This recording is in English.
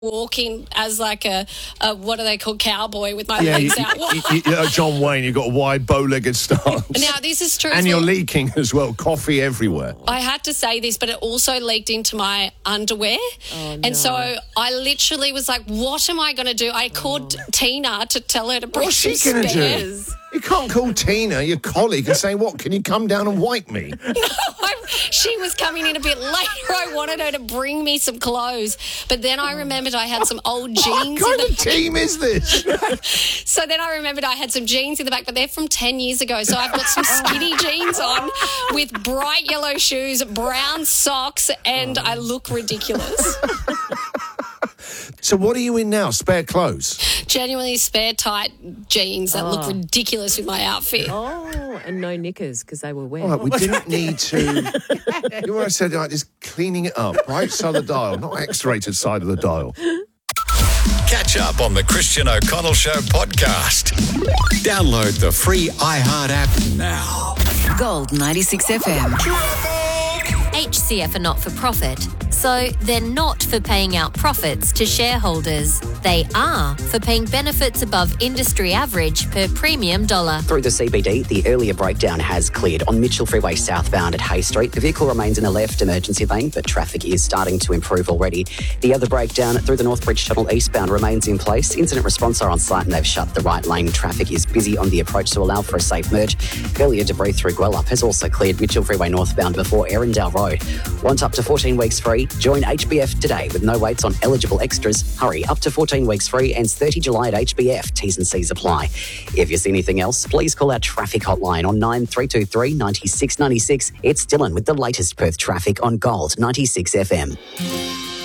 walking as like a what are they called, cowboy with my legs out. John Wayne, you've got a wide bow-legged stance. Now, this is true. And you're leaking as well, coffee everywhere. I had to say this, but it also leaked into my underwear. Oh, no. And so I literally was like, what am I going to do? I called Tina to tell her to bring What's she going to do? You can't call Tina, your colleague, and say, what, can you come down and wipe me? No, she was coming in a bit later. I wanted her to bring me some clothes. But then I remembered I had some old jeans. What kind of team is this? So then I remembered I had some jeans in the back, but they're from 10 years ago. So I've got some skinny jeans on with bright yellow shoes, brown socks, and I look ridiculous. So what are you in now? Spare clothes? Genuinely spare tight jeans that look ridiculous with my outfit. Oh, and no knickers because they were wet. All right, we didn't need to... You know what I said, like, just cleaning it up, right side of the dial, not X-rated side of the dial. Catch up on the Christian O'Connell Show podcast. Download the free iHeart app now. Gold 96 FM. HCF are not-for-profit, so they're not for paying out profits to shareholders. They are for paying benefits above industry average per premium dollar. Through the CBD, the earlier breakdown has cleared. On Mitchell Freeway southbound at Hay Street, the vehicle remains in a left emergency lane, but traffic is starting to improve already. The other breakdown through the Northbridge Tunnel eastbound remains in place. Incident response are on site and they've shut the right lane. Traffic is busy on the approach to allow for a safe merge. Earlier debris through Gwelup has also cleared Mitchell Freeway northbound before Erindale Road. Want up to 14 weeks free? Join HBF today with no waits on eligible extras. Hurry, up to 14 weeks free, ends 30 July at HBF. T's and C's apply. If you see anything else, please call our traffic hotline on 9323 9696. It's Dylan with the latest Perth traffic on Gold 96 FM.